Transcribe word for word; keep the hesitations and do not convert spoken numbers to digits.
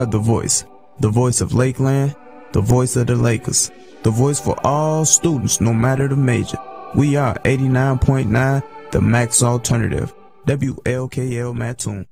The Voice, the voice of Lakeland, the voice of the Lakers, the voice for all students, no matter the major. We are eighty-nine point nine, the Max Alternative, W L K L Mattoon.